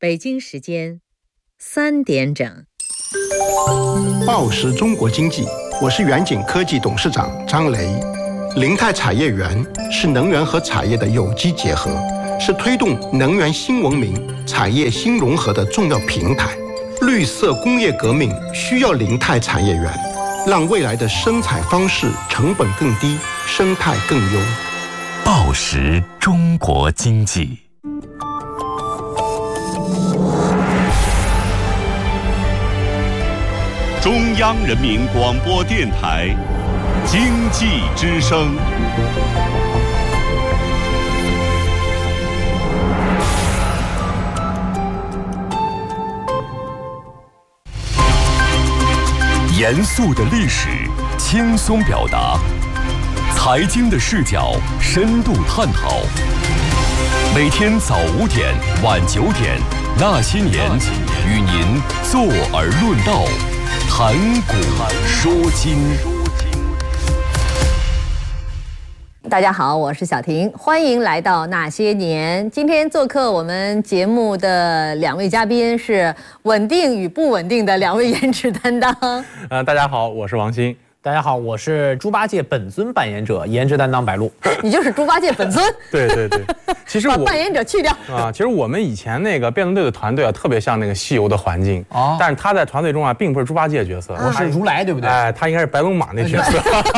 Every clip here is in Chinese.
北京时间3点整， 报时中国经济，我是远景科技董事长张雷。林泰产业园是能源和产业的有机结合，是推动能源新文明、产业新融合的重要平台。绿色工业革命需要林泰产业园，让未来的生产方式成本更低，生态更优。 报时中国经济。 中央人民广播电台经济之声。 严肃的历史，轻松表达；财经的视角，深度探讨。每天早5点、晚9点，那些年与您坐而论道，谈古说今。 大家好，我是小婷，欢迎来到那些年。今天做客我们节目的2位嘉宾是稳定与不稳定的2位颜值担当。 大家好，我是王鑫。 大家好，我是猪八戒本尊扮演者，颜值担当白鹿。 你就是猪八戒本尊。 对对对，其实把扮演者去掉啊。其实我们以前那个辩论队的团队啊，特别像那个西游的环境哦，但是他在团队中啊，并不是猪八戒角色， 我是如来，对不对？ 哎，他应该是白龙马那角色。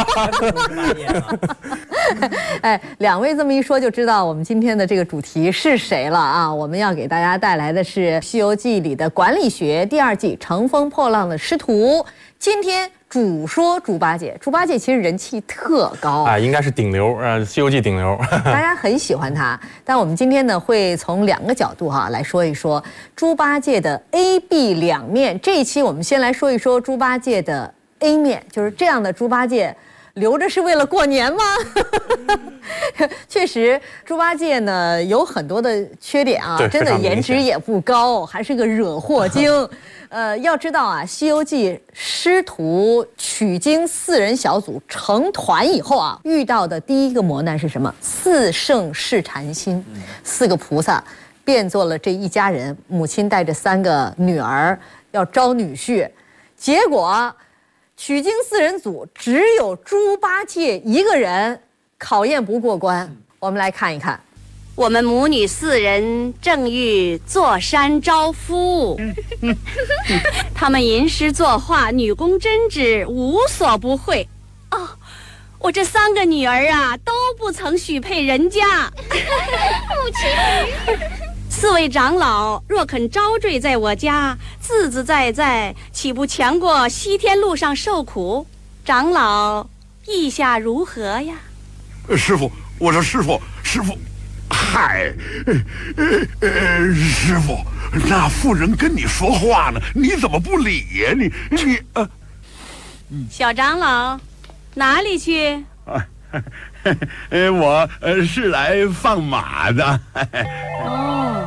哎，2位这么一说就知道我们今天的这个主题是谁了啊！我们要给大家带来的是《西游记》里的管理学第2季乘风破浪的师徒。今天主说猪八戒，猪八戒其实人气特高啊，应该是顶流，《西游记》顶流， 大家很喜欢他。但我们今天呢，会从2个角度来说一说猪八戒的 A、B 两面。这一期我们先来说一说猪八戒的 A 面，就是这样的猪八戒。留着是为了过年吗？确实，猪八戒呢有很多的缺点啊，真的颜值也不高，还是个惹祸精。要知道啊，《西游记》师徒取经4人小组成团以后啊，遇到的第一个磨难是什么？4圣试禅心，4个菩萨变作了这一家人，母亲带着3个女儿要招女婿，结果。取经4人组只有猪八戒一个人考验不过关，我们来看一看。 我们母女4人正欲坐山招夫，他们吟诗作画，女工针织，无所不会。哦，我这3个女儿啊，都不曾许配人家。母亲，4位长老若肯招赘在我家，自自在在，岂不强过西天路上受苦？长老意下如何呀？ 师父，我说师父，嗨，师父，那妇人跟你说话呢，你怎么不理呀？ 小长老，哪里去？ 我是来放马的。 哦，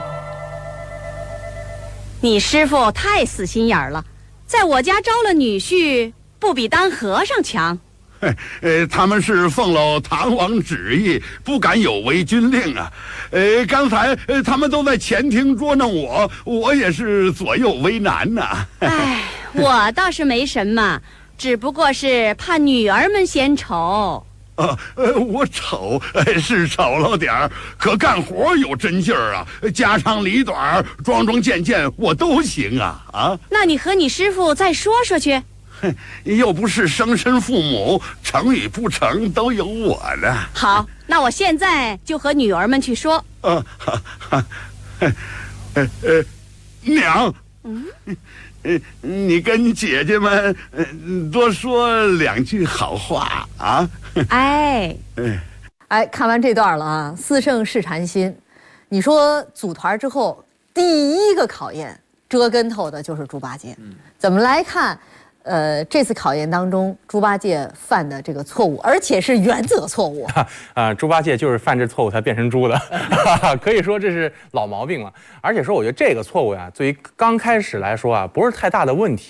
你师父太死心眼了，在我家招了女婿，不比当和尚强。 他们是奉了唐王旨意，不敢有违军令啊。刚才他们都在前厅捉弄我，我也是左右为难呐。 哎，我倒是没什么，只不过是怕女儿们嫌丑。 我丑是丑了点儿，可干活有真劲儿啊，家长里短、桩桩件件我都行啊啊！ 那你和你师父再说说去。 又不是生身父母，成与不成都有我呢。 好，那我现在就和女儿们去说。 娘，你跟姐姐们多说2句好话啊！ 哎， 看完这段了啊，4圣试禅心，你说组团之后第一个考验折跟头的就是猪八戒。怎么来看？这次考验当中，猪八戒犯的这个错误，而且是原则错误。 猪八戒就是犯这错误才变成猪的，可以说这是老毛病了。而且说，我觉得这个错误呀，对于刚开始来说啊，不是太大的问题。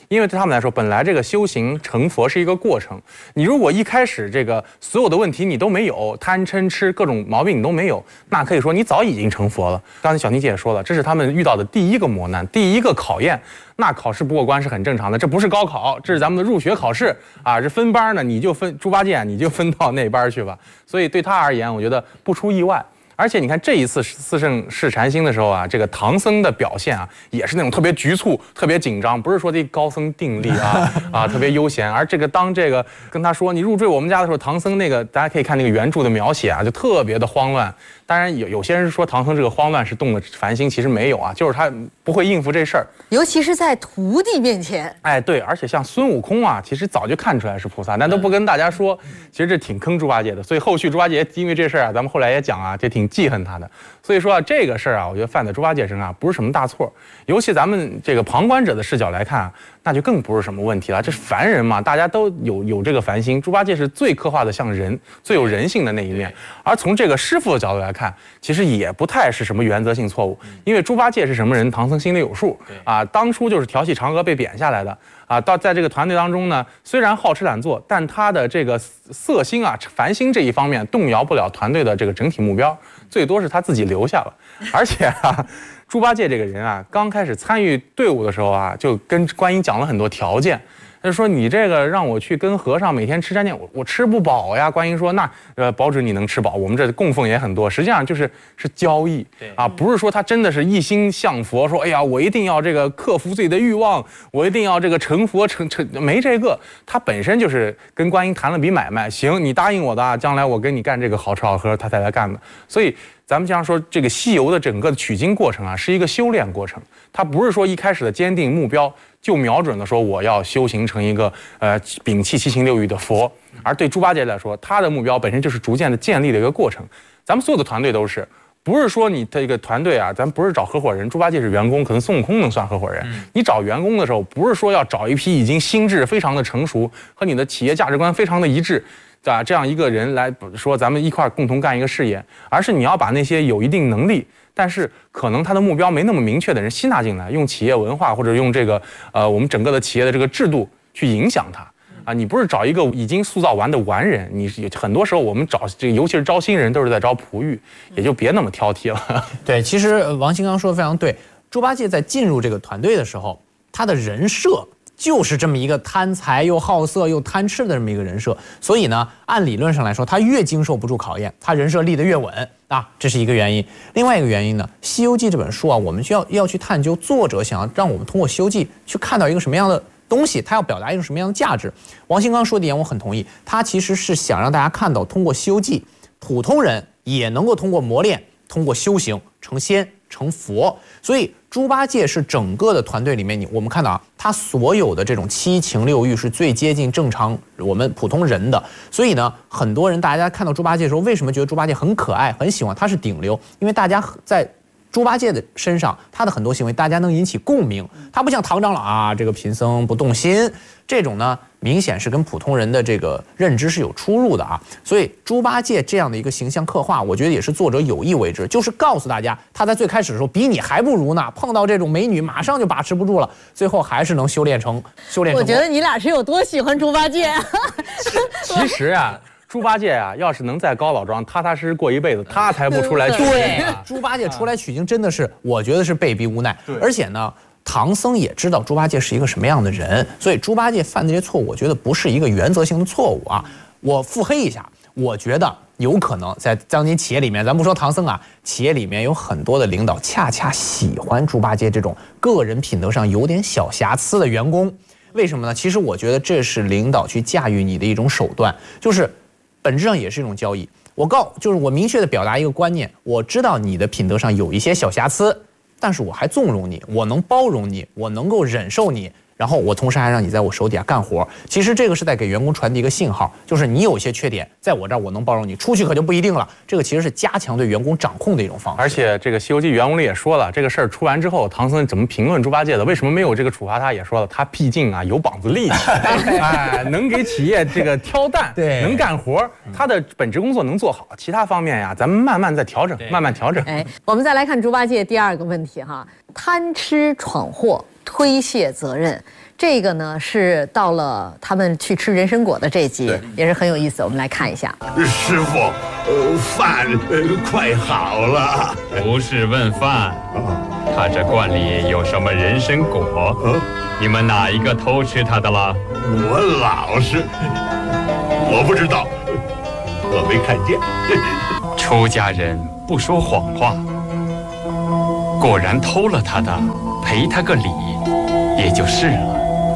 因为对他们来说，本来这个修行成佛是一个过程。你如果一开始这个所有的问题你都没有，贪嗔痴各种毛病你都没有，那可以说你早已经成佛了。刚才小妮姐也说了，这是他们遇到的第一个磨难，第一个考验。那考试不过关是很正常的，这不是高考，这是咱们的入学考试啊！这分班呢，你就分猪八戒，你就分到那班去吧。所以对他而言，我觉得不出意外。而且你看这一次四圣试禅心的时候啊，这个唐僧的表现啊，也是那种特别局促、特别紧张，不是说这高僧定力特别悠闲。而这个当这个跟他说你入赘我们家的时候，唐僧那个大家可以看那个原著的描写啊，就特别的慌乱。当然有些人说唐僧这个慌乱是动了凡心，其实没有啊，就是他不会应付这事儿， 尤其是在徒弟面前。 哎，对，而且像孙悟空啊，其实早就看出来是菩萨，但都不跟大家说，其实这挺坑猪八戒的。所以后续猪八戒因为这事儿啊，咱们后来也讲啊，这挺记恨他的。所以说啊，这个事儿啊，我觉得犯在猪八戒身上不是什么大错，尤其咱们这个旁观者的视角来看，那就更不是什么问题了。这是凡人嘛，大家都有这个凡心。猪八戒是最刻画的像人，最有人性的那一面。而从这个师傅的角度来看，其实也不太是什么原则性错误，因为猪八戒是什么人，唐僧心里有数啊。当初就是调戏嫦娥被贬下来的啊。在这个团队当中呢，虽然好吃懒做，但他的这个色心啊、凡心这一方面动摇不了团队的这个整体目标，最多是他自己留下了。而且啊，猪八戒这个人啊，刚开始参与队伍的时候啊，就跟观音讲了很多条件。他就说你这个让我去跟和尚每天吃斋念，我吃不饱呀。观音说那保准你能吃饱，我们这供奉也很多。实际上是交易啊，不是说他真的是一心向佛，说哎呀我一定要这个克服自己的欲望，我一定要这个成佛没这个。他本身就是跟观音谈了笔买卖，行你答应我的啊，将来我跟你干这个好吃好喝，他才来干的。所以咱们经常说这个西游的整个的取经过程啊，是一个修炼过程，它不是说一开始的坚定目标就瞄准了说我要修行成一个摒弃七情六欲的佛。而对猪八戒来说，他的目标本身就是逐渐的建立的一个过程。咱们所有的团队都是，不是说你这个团队啊，咱不是找合伙人，猪八戒是员工，可能孙悟空能算合伙人。你找员工的时候，不是说要找一批已经心智非常的成熟，和你的企业价值观非常的一致这样一个人来说咱们一块共同干一个事业，而是你要把那些有一定能力但是可能他的目标没那么明确的人吸纳进来，用企业文化或者用这个我们整个的企业的这个制度去影响他啊。你不是找一个已经塑造完的完人，你很多时候我们找这个尤其是招新人都是在招璞玉，也就别那么挑剔了。 对，其实王新刚说的非常对。猪八戒在进入这个团队的时候，他的人设就是这么一个贪财又好色又贪吃的这么一个人设，所以呢，按理论上来说，他越经受不住考验，他人设立得越稳啊，这是一个原因。另外一个原因呢，《西游记》这本书啊，我们要去探究作者想要让我们通过《西游记》去看到一个什么样的东西，他要表达一种什么样的价值。王新刚说的点我很同意，他其实是想让大家看到，通过《西游记》，普通人也能够通过磨练，通过修行成仙成佛。所以猪八戒是整个的团队里面，我们看到啊，他所有的这种七情六欲是最接近正常我们普通人的。所以呢，很多人大家看到猪八戒的时候，为什么觉得猪八戒很可爱、很喜欢？他是顶流，因为大家在猪八戒的身上，他的很多行为大家能引起共鸣。他不像唐长老啊，这个贫僧不动心，这种呢明显是跟普通人的这个认知是有出入的啊。所以猪八戒这样的一个形象刻画，我觉得也是作者有意为之，就是告诉大家他在最开始的时候比你还不如呢，碰到这种美女马上就把持不住了，最后还是能修炼成。 我觉得你俩是有多喜欢猪八戒。 其实啊。猪八戒啊，要是能在高老庄踏踏实实过一辈子，他才不出来取经。 对，猪八戒出来取经真的是，我觉得是被逼无奈。而且呢，唐僧也知道猪八戒是一个什么样的人，所以猪八戒犯的这些错误，我觉得不是一个原则性的错误啊。我腹黑一下，我觉得有可能在当今企业里面，咱不说唐僧啊，企业里面有很多的领导恰恰喜欢猪八戒这种个人品德上有点小瑕疵的员工。为什么呢？其实我觉得这是领导去驾驭你的一种手段，就是本质上也是一种交易。就是我明确的表达一个观念，我知道你的品德上有一些小瑕疵，但是我还纵容你，我能包容你，我能够忍受你，然后我同时还让你在我手底下干活。其实这个是在给员工传递一个信号，就是你有一些缺点，在我这儿我能包容你，出去可就不一定了。这个其实是加强对员工掌控的一种方式。 而且这个《西游记》原文里也说了，这个事儿出完之后，唐僧怎么评论猪八戒的？为什么没有这个处罚他？也说了，他毕竟啊有膀子力气，哎，能给企业这个挑担，对，能干活，他的本职工作能做好，其他方面呀，咱们慢慢再调整，慢慢调整。 哎，我们再来看猪八戒第二个问题哈，贪吃闯祸。推卸责任， 这个呢是到了他们去吃人参果的这集，也是很有意思。我们来看一下。 师傅，饭快好了。 不是问饭，他这罐里有什么人参果？你们哪一个偷吃他的了？ 我老实，我不知道，我没看见。 出家人不说谎话，果然偷了他的，赔他个礼，也就是了。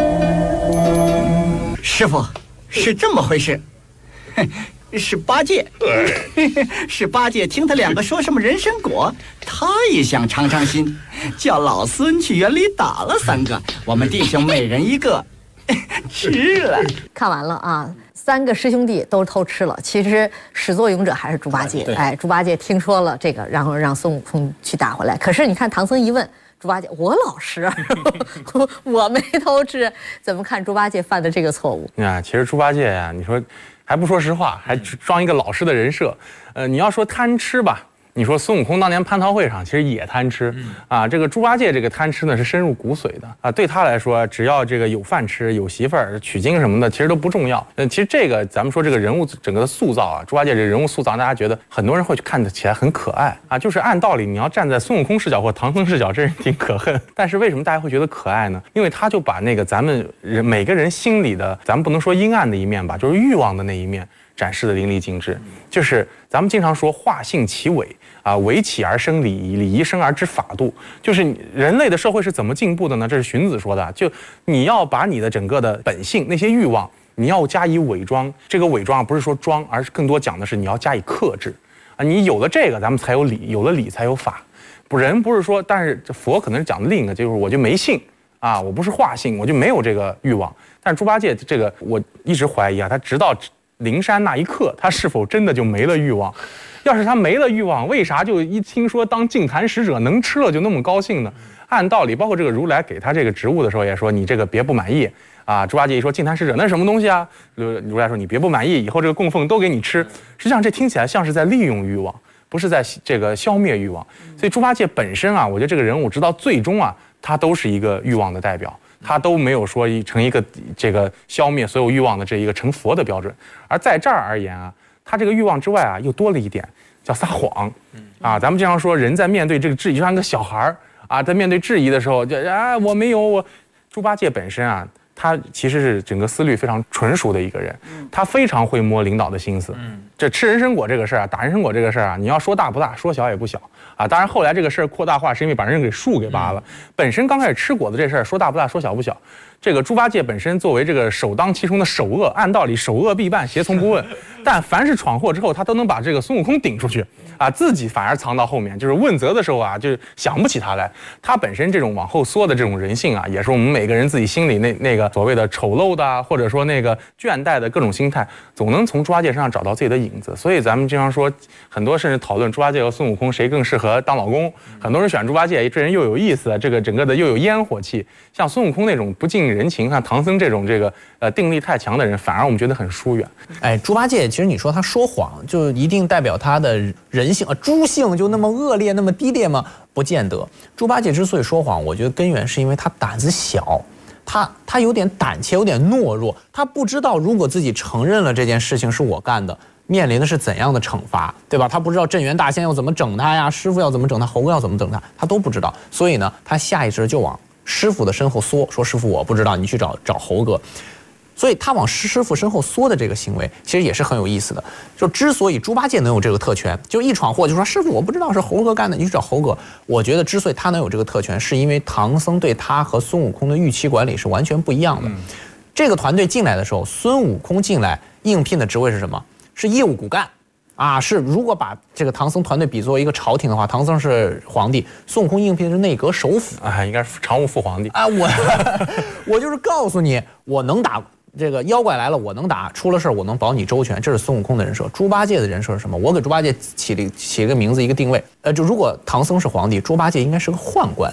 师傅，是这么回事，是八戒，是八戒听他两个说什么人参果，他也想尝尝新，叫老孙去园里打了3个，我们弟兄每人1个，吃了。 看完了啊，3个师兄弟都偷吃了。其实始作俑者还是猪八戒。哎，猪八戒听说了这个，然后让孙悟空去打回来。可是你看唐僧一问猪八戒，我老实，我没偷吃，怎么看猪八戒犯的这个错误？ 啊，其实猪八戒呀，你说还不说实话，还装一个老实的人设。你要说贪吃吧。你说孙悟空当年蟠桃会上其实也贪吃啊，这个猪八戒这个贪吃呢是深入骨髓的啊，对他来说，只要这个有饭吃、有媳妇儿、取经什么的，其实都不重要。其实这个咱们说这个人物整个的塑造啊，猪八戒这个人物塑造，大家觉得很多人会看得起来很可爱啊，就是按道理你要站在孙悟空视角或唐僧视角，这人挺可恨。但是为什么大家会觉得可爱呢？因为他就把那个咱们每个人心里的，咱们不能说阴暗的一面吧，就是欲望的那一面展示的淋漓尽致。就是咱们经常说化性其伪啊，伪起而生礼仪，礼仪生而知法度。就是人类的社会是怎么进步的呢？这是荀子说的，就你要把你的整个的本性那些欲望，你要加以伪装。这个伪装不是说装，而是更多讲的是你要加以克制啊。你有了这个，咱们才有理，有了理才有法。人不是说，但是佛可能是讲的另一个，就是我就没性啊，我不是化性，我就没有这个欲望。但是猪八戒这个，我一直怀疑啊，他直到灵山那一刻，他是否真的就没了欲望？要是他没了欲望，为啥就一听说当净坛使者能吃了就那么高兴呢？按道理，包括这个如来给他这个职务的时候也说，你这个别不满意啊。猪八戒一说净坛使者那是什么东西啊？如来说你别不满意，以后这个供奉都给你吃。实际上这听起来像是在利用欲望，不是在这个消灭欲望。所以猪八戒本身啊，我觉得这个人物直到最终啊，他都是一个欲望的代表。他都没有说成一个这个消灭所有欲望的这一个成佛的标准，而在这儿而言啊，他这个欲望之外啊，又多了一点叫撒谎啊。咱们经常说，人在面对这个质疑，就像一个小孩啊，在面对质疑的时候，就啊我没有我。猪八戒本身啊，他其实是整个思虑非常纯熟的一个人，他非常会摸领导的心思。这吃人参果这个事儿啊，打人参果这个事儿啊，你要说大不大，说小也不小啊。当然后来这个事儿扩大化，是因为把人给树给拔了。本身刚开始吃果子这事儿，说大不大，说小不小。这个猪八戒本身作为这个首当其冲的首恶，按道理首恶必办，胁从不问。但凡是闯祸之后，他都能把这个孙悟空顶出去啊，自己反而藏到后面，就是问责的时候啊，就是想不起他来。他本身这种往后缩的这种人性啊，也是我们每个人自己心里那个所谓的丑陋的啊，或者说那个倦怠的各种心态，总能从猪八戒身上找到自己的影子。所以咱们经常说，很多甚至讨论猪八戒和孙悟空谁更适合当老公，很多人选猪八戒，这人又有意思，这个整个的又有烟火气。像孙悟空那种不近人情，像唐僧这种这个定力太强的人，反而我们觉得很疏远。 哎，猪八戒其实你说他说谎，就一定代表他的人性猪性就那么恶劣、那么低劣吗？不见得。猪八戒之所以说谎，我觉得根源是因为他胆子小，他有点胆怯，有点懦弱，他不知道如果自己承认了这件事情是我干的，面临的是怎样的惩罚，对吧？他不知道镇元大仙要怎么整他呀，师傅要怎么整他，猴哥要怎么整他，他都不知道。所以呢，他下意识就往师傅的身后缩，说师傅我不知道，你去找猴哥。所以他往师傅身后缩的这个行为，其实也是很有意思的。就之所以猪八戒能有这个特权，就一闯祸就说师傅我不知道是猴哥干的，你去找猴哥。我觉得之所以他能有这个特权，是因为唐僧对他和孙悟空的预期管理是完全不一样的。这个团队进来的时候，孙悟空进来应聘的职位是什么？是业务骨干。啊，是如果把这个唐僧团队比作一个朝廷的话，唐僧是皇帝，孙悟空应聘的是内阁首辅啊，应该是常务副皇帝啊。我就是告诉你，我能打这个妖怪来了，我能打，出了事我能保你周全，这是孙悟空的人设。猪八戒的人设是什么？我给猪八戒起一个名字，一个定位。就如果唐僧是皇帝，猪八戒应该是个宦官。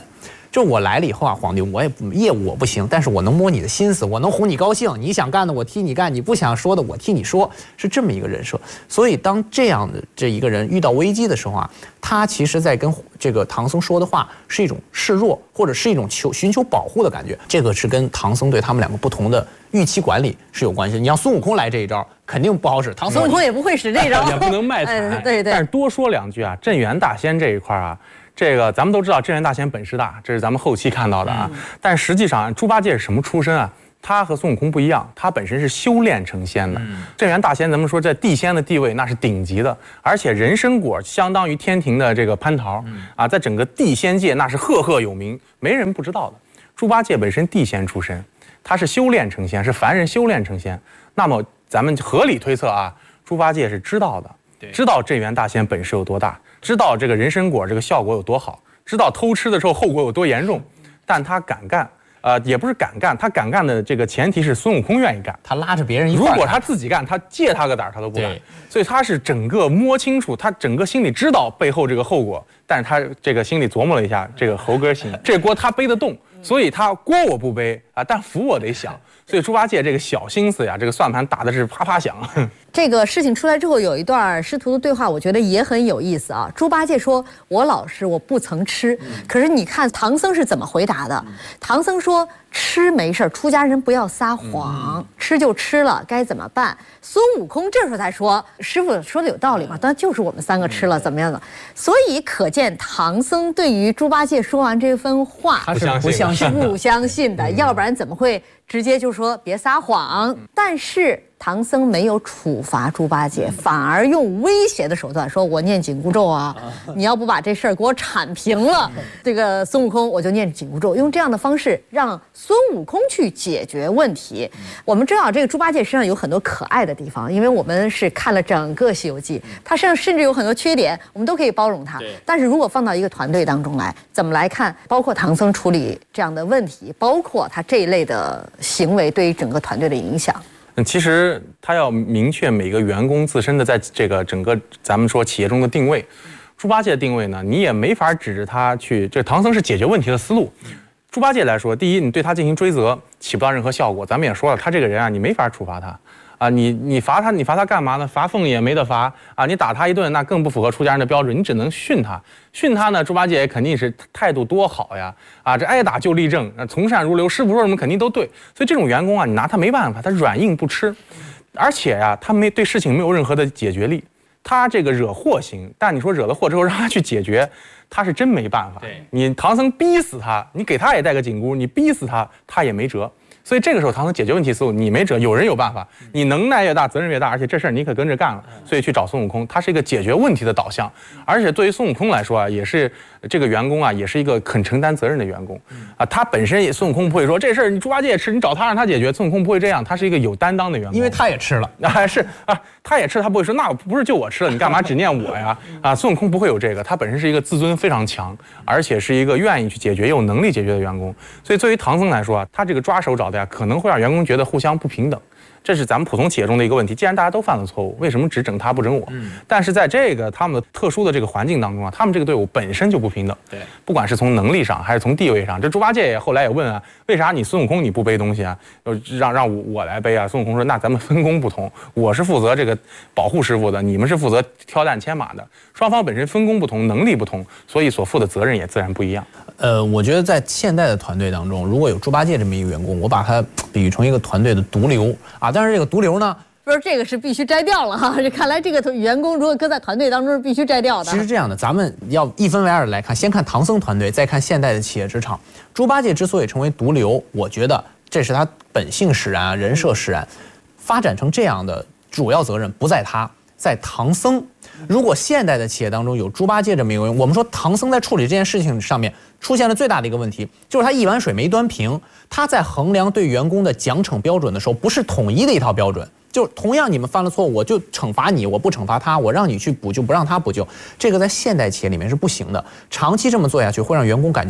就我来了以后啊，皇帝我也业务我不行，但是我能摸你的心思，我能哄你高兴，你想干的我替你干，你不想说的我替你说，是这么一个人设。所以当这样的这一个人遇到危机的时候啊，他其实在跟这个唐僧说的话是一种示弱，或者是一种寻求保护的感觉。这个是跟唐僧对他们两个不同的预期管理是有关系的。你像孙悟空来这一招肯定不好使， 孙悟空也不会使这招， 也不能卖惨。 对。 但是多说两句啊，镇元大仙这一块啊。这个咱们都知道，镇元大仙本事大，这是咱们后期看到的啊。但实际上，猪八戒是什么出身啊？他和孙悟空不一样，他本身是修炼成仙的。镇元大仙，咱们说在地仙的地位那是顶级的，而且人参果相当于天庭的这个蟠桃啊，在整个地仙界那是赫赫有名，没人不知道的。猪八戒本身地仙出身，他是修炼成仙，是凡人修炼成仙。那么咱们合理推测啊，猪八戒是知道的，知道镇元大仙本事有多大。知道这个人参果这个效果有多好，知道偷吃的时候后果有多严重，但他敢干，也不是敢干，他敢干的这个前提是孙悟空愿意干， 他拉着别人一块。 如果他自己干，他借他个胆他都不干。所以他是整个摸清楚，他整个心里知道背后这个后果，但是他这个心里琢磨了一下，这个猴哥行，这锅他背得动，所以他锅我不背啊，但福我得享。所以猪八戒这个小心思呀，这个算盘打的是啪啪响。 这个事情出来之后，有一段师徒的对话，我觉得也很有意思啊。猪八戒说：“我老实，我不曾吃。”可是你看唐僧是怎么回答的？唐僧说：“吃没事，出家人不要撒谎，吃就吃了，该怎么办？”孙悟空这时候才说：“师傅说的有道理嘛，当然就是我们三个吃了，怎么样的？”所以可见唐僧对于猪八戒说完这番话， 他是不相信的，要不然怎么会直接就说别撒谎？但是唐僧没有处罚猪八戒，反而用威胁的手段说：“我念紧箍咒啊，你要不把这事儿给我铲平了，这个孙悟空我就念紧箍咒。”用这样的方式让孙悟空去解决问题。我们知道这个猪八戒身上有很多可爱的地方，因为我们是看了整个《西游记》，他身上甚至有很多缺点，我们都可以包容他。但是如果放到一个团队当中来，怎么来看？包括唐僧处理这样的问题，包括他这一类的行为对于整个团队的影响。 其实他要明确每个员工自身的在这个整个咱们说企业中的定位。猪八戒的定位呢，你也没法指着他去。这唐僧是解决问题的思路。猪八戒来说，第一，你对他进行追责起不到任何效果。咱们也说了，他这个人啊，你没法处罚他啊。你罚他干嘛呢？罚俸也没得罚啊。你打他一顿，那更不符合出家人的标准。你只能训他。训他呢，猪八戒也肯定是态度多好呀啊！这挨打就立正，从善如流，师傅说什么肯定都对。所以这种员工啊，你拿他没办法，他软硬不吃，而且呀，他对事情没有任何的解决力。他这个惹祸行，但你说惹了祸之后让他去解决，他是真没办法。你唐僧逼死他，你给他也带个紧箍，你逼死他，他也没辙。所以这个时候唐僧解决问题思路你没辙，有人有办法，你能耐越大责任越大，而且这事儿你可跟着干了，所以去找孙悟空，他是一个解决问题的导向，而且对于孙悟空来说啊，也是这个员工啊，也是一个肯承担责任的员工啊。他本身也孙悟空不会说这事儿你猪八戒也吃，你找他让他解决，孙悟空不会这样，他是一个有担当的员工， 因为他也吃了是啊，他也吃，他不会说那不是就我吃了，你干嘛只念我呀？啊，孙悟空不会有这个，他本身是一个自尊非常强，而且是一个愿意去解决、有能力解决的员工。所以对于唐僧来说啊，他这个抓手找的呀，可能会让员工觉得互相不平等。这是咱们普通企业中的一个问题。既然大家都犯了错误，为什么只整他不整我？但是在这个他们的特殊的这个环境当中啊，他们这个队伍本身就不平等。对，不管是从能力上还是从地位上，这猪八戒也后来也问啊，为啥你孙悟空你不背东西啊？让我来背啊？孙悟空说，那咱们分工不同，我是负责这个保护师傅的，你们是负责挑担牵马的，双方本身分工不同，能力不同，所以所负的责任也自然不一样。 我觉得在现代的团队当中，如果有猪八戒这么一个员工，我把他比喻成一个团队的毒瘤啊。但是这个毒瘤呢， 不是这个是必须摘掉了哈。这看来这个员工如果搁在团队当中是必须摘掉的。 其实这样的，咱们要一分为二来看，先看唐僧团队，再看现代的企业职场。猪八戒之所以成为毒瘤，我觉得这是他本性使然，人设使然，发展成这样的主要责任不在他，在唐僧。如果现代的企业当中有猪八戒这么一个人，我们说唐僧在处理这件事情上面出现了最大的一个问题，就是他一碗水没端平。他在衡量对员工的奖惩标准的时候，不是统一的一套标准，就同样你们犯了错误，我就惩罚你，我不惩罚他，我让你去补救，不让他补救。这个在现代企业里面是不行的，长期这么做下去会让员工感觉到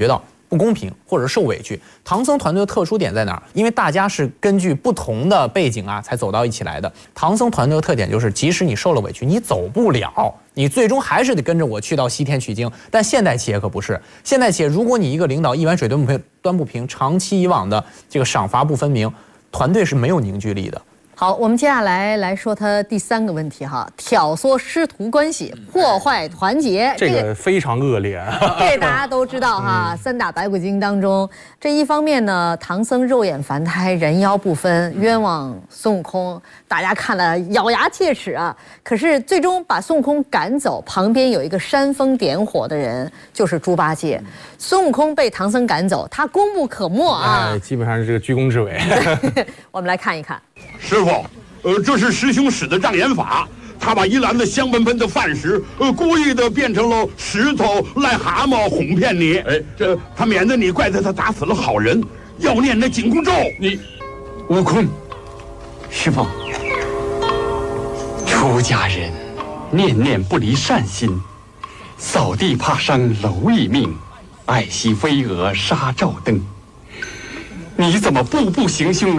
不公平或者受委屈。唐僧团队的特殊点在哪儿？因为大家是根据不同的背景啊才走到一起来的。唐僧团队的特点就是，即使你受了委屈，你走不了，你最终还是得跟着我去到西天取经。但现代企业可不是，现代企业如果你一个领导一碗水端不平，长期以往的这个赏罚不分明，团队是没有凝聚力的。 好，我们接下来说他第3个问题哈，挑唆师徒关系，破坏团结， 这个非常恶劣。 这大家都知道哈，3打白骨精当中，这一方面呢，唐僧肉眼凡胎，人妖不分，冤枉孙悟空，大家看了咬牙切齿啊。可是最终把孙悟空赶走，旁边有一个煽风点火的人，就是猪八戒。孙悟空被唐僧赶走，他功不可没啊， 基本上是这个居功至伟。 我们来看一看。 师傅，这是师兄使的障眼法，他把一篮子香喷喷的饭食，故意的变成了石头、癞蛤蟆，哄骗你。哎，他免得你怪罪他打死了好人，要念那紧箍咒。 你，悟空，师傅，出家人念念不离善心，扫地怕伤蝼蚁命，爱惜飞蛾杀照灯。你怎么步步行凶，